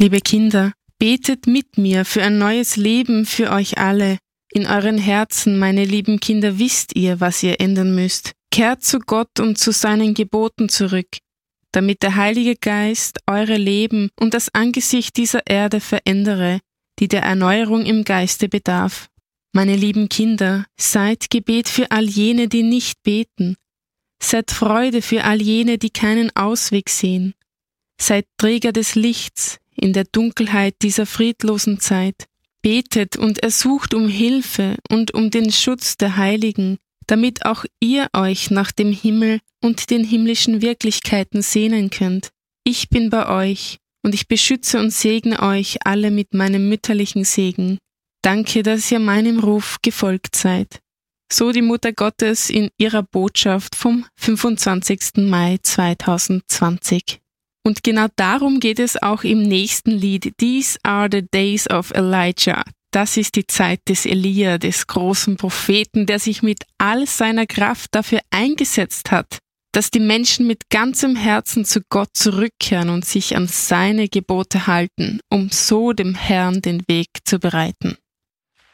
Liebe Kinder, betet mit mir für ein neues Leben für euch alle. In euren Herzen, meine lieben Kinder, wisst ihr, was ihr ändern müsst. Kehrt zu Gott und zu seinen Geboten zurück, damit der Heilige Geist eure Leben und das Angesicht dieser Erde verändere, die der Erneuerung im Geiste bedarf. Meine lieben Kinder, seid Gebet für all jene, die nicht beten. Seid Freude für all jene, die keinen Ausweg sehen. Seid Träger des Lichts in der Dunkelheit dieser friedlosen Zeit. Betet und ersucht um Hilfe und um den Schutz der Heiligen, damit auch ihr euch nach dem Himmel und den himmlischen Wirklichkeiten sehnen könnt. Ich bin bei euch und ich beschütze und segne euch alle mit meinem mütterlichen Segen. Danke, dass ihr meinem Ruf gefolgt seid. So die Mutter Gottes in ihrer Botschaft vom 25. Mai 2020. Und genau darum geht es auch im nächsten Lied. These are the days of Elijah. Das ist die Zeit des Elia, des großen Propheten, der sich mit all seiner Kraft dafür eingesetzt hat, dass die Menschen mit ganzem Herzen zu Gott zurückkehren und sich an seine Gebote halten, um so dem Herrn den Weg zu bereiten.